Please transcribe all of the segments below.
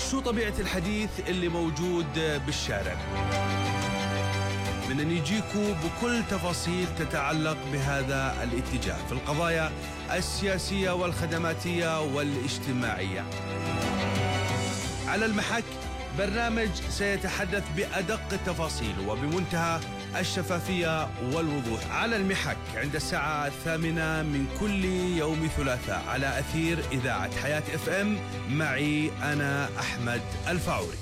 شو طبيعة الحديث اللي موجود بالشارع؟ بدنا نجيكم بكل تفاصيل تتعلق بهذا الاتجاه في القضايا السياسية والخدماتية والاجتماعية. على المحك برنامج سيتحدث بأدق التفاصيل وبمنتهى الشفافية والوضوح. على المحك عند الساعة 8 من كل يوم ثلاثاء على أثير إذاعة حياة FM. معي أنا أحمد الفاعوري.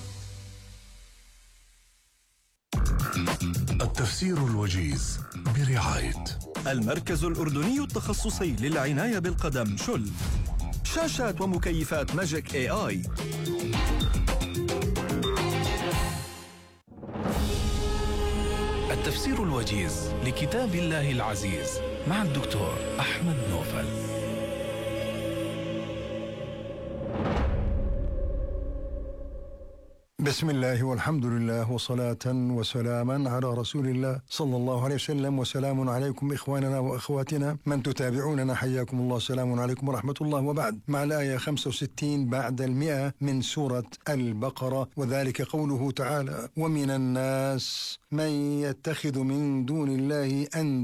التفسير الوجيز برعاية المركز الأردني التخصصي للعناية بالقدم شل، شاشات ومكيفات ماجيك AI. التفسير الوجيز لكتاب الله العزيز مع الدكتور أحمد نوفل. بسم الله والحمد لله وصلاة وسلاما على رسول الله صلى الله عليه وسلم. وسلام عليكم إخواننا وأخواتنا من تتابعوننا، حياكم الله. سلام عليكم ورحمة الله. وبعد، مع الآية 65 بعد 100 من سورة البقرة، وذلك قوله تعالى: ومن الناس من يتخذ من دون الله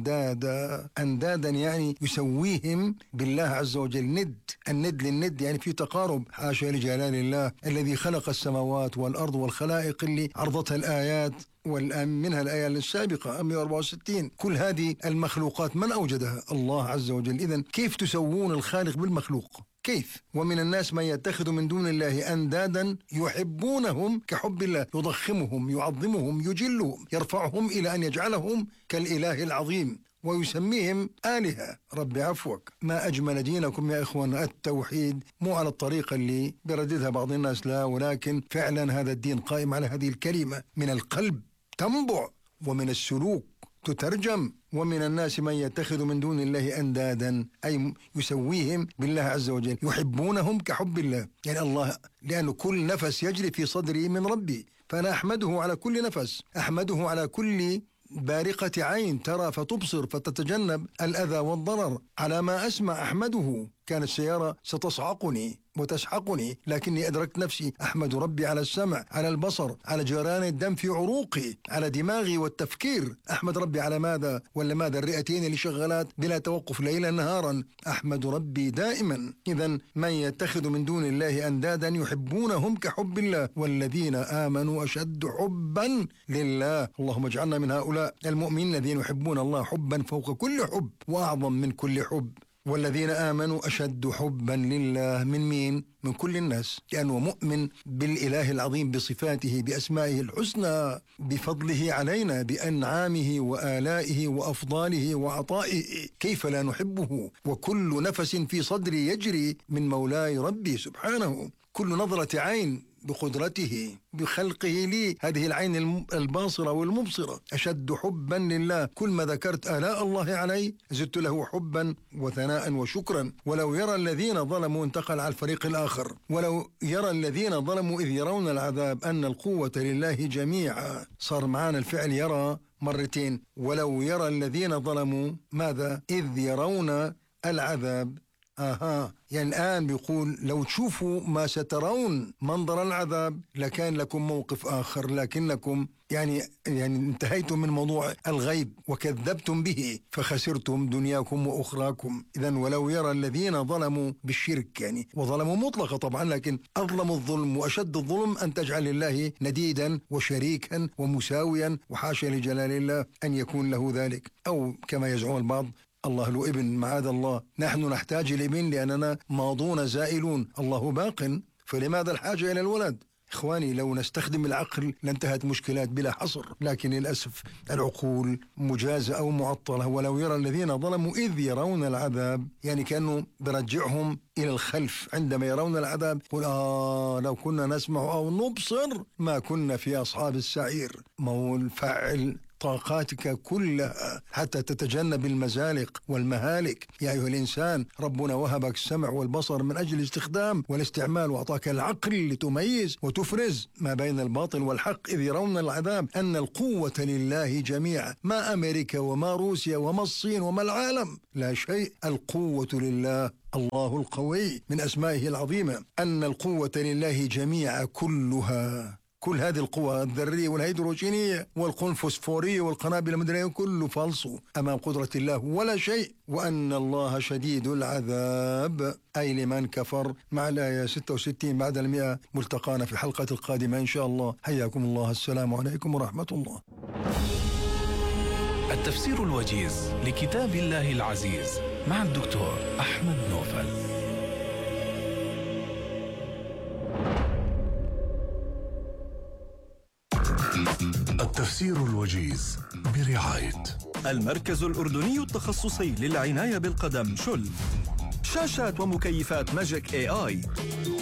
أندادا يعني يسويهم بالله عز وجل ند. الند للند يعني في تقارب، حاشا لجلال الله الذي خلق السماوات والأرض والخلائق اللي عرضتها الآيات، والآن منها الآية السابقة 164. كل هذه المخلوقات من أوجدها؟ الله عز وجل. إذن كيف تسوون الخالق بالمخلوق؟ كيف؟ ومن الناس من يتخذ من دون الله أندادا يحبونهم كحب الله، يضخمهم، يعظمهم، يجلهم، يرفعهم إلى أن يجعلهم كالإله العظيم ويسميهم آلهة. رب عفوك، ما أجمل دينكم يا إخوان. التوحيد مو على الطريقة اللي برددها بعض الناس، لا، ولكن فعلا هذا الدين قائم على هذه الكلمة، من القلب تنبع ومن السلوك تترجم. ومن الناس من يتخذ من دون الله أندادا أي يسويهم بالله عز وجل، يحبونهم كحب الله، يعني الله، لأن كل نفس يجري في صدري من ربي، فأنا أحمده على كل نفس، أحمده على كل بارقة عين ترى فتبصر فتتجنب الأذى والضرر، على ما أسمع أحمده. كانت السيارة ستصعقني وتسحقني لكني أدركت نفسي أحمد ربي على السمع، على البصر، على جريان الدم في عروقي، على دماغي والتفكير. أحمد ربي على ماذا؟ ولا ماذا؟ الرئتين اللي شغالات بلا توقف ليلا نهارا. أحمد ربي دائما. إذن من يتخذ من دون الله أندادا يحبونهم كحب الله والذين آمنوا أشد حبا لله. اللهم اجعلنا من هؤلاء المؤمنين الذين يحبون الله حبا فوق كل حب وأعظم من كل حب. والذين آمنوا أشد حبا لله. من مين؟ من كل الناس، لأنه مؤمن بالإله العظيم بصفاته بأسمائه الحسنى بفضله علينا بأنعامه وآلائه وأفضاله وعطائه. كيف لا نحبه؟ وكل نفس في صدري يجري من مولاي ربي سبحانه. كل نظرة عين بقدرته بخلقه لي، هذه العين الباصرة والمبصرة. أشد حبا لله. كل ما ذكرت آلاء الله علي زدت له حبا وثناء وشكرا. ولو يرى الذين ظلموا، انتقل على الفريق الآخر، ولو يرى الذين ظلموا إذ يرون العذاب أن القوة لله جميعا. صار معنا الفعل يرى مرتين. ولو يرى الذين ظلموا ماذا؟ إذ يرون العذاب. يعني الآن بيقول لو تشوفوا ما سترون منظر العذاب لكان لكم موقف آخر، لكنكم يعني انتهيتم من موضوع الغيب وكذبتم به فخسرتم دنياكم وأخراكم. إذن ولو يرى الذين ظلموا بالشرك، يعني وظلموا مطلقة طبعا، لكن أظلم الظلم وأشد الظلم أن تجعل الله نديدا وشريكا ومساويا، وحاشا لجلال الله أن يكون له ذلك. أو كما يزعم البعض الله له ابن، معاذ الله. نحن نحتاج الابن لأننا ماضون زائلون، الله باق، فلماذا الحاجة إلى الولد؟ إخواني، لو نستخدم العقل لانتهت مشكلات بلا حصر، لكن للأسف العقول مجازة أو معطلة. ولو يرى الذين ظلموا إذ يرون العذاب، يعني كأنه برجعهم إلى الخلف عندما يرون العذاب. قل لو كنا نسمع أو نبصر ما كنا في أصحاب السعير. ما هو الفاعل طاقاتك كلها حتى تتجنب المزالق والمهالك. يا أيها الإنسان ربنا وهبك السمع والبصر من أجل الاستخدام والاستعمال، وأعطاك العقل لتميز وتفرز ما بين الباطل والحق، إذ يرون العذاب أن القوة لله جميعا، ما أمريكا وما روسيا وما الصين وما العالم، لا شيء، القوة لله. الله القوي من أسمائه العظيمة أن القوة لله جميعا كلها. كل هذه القوى الذرية والهيدروجينية والقوى الفوسفورية والقنابل المدرية كله فالصو أمام قدرة الله ولا شيء، وأن الله شديد العذاب أي لمن كفر. مع الآية 66 بعد 100. ملتقانا في الحلقة القادمة إن شاء الله. حياكم الله، السلام عليكم ورحمة الله. التفسير الوجيز لكتاب الله العزيز مع الدكتور أحمد نوفل. التفسير الوجيز برعاية المركز الأردني التخصصي للعناية بالقدم شل. شاشات ومكيفات ماجيك AI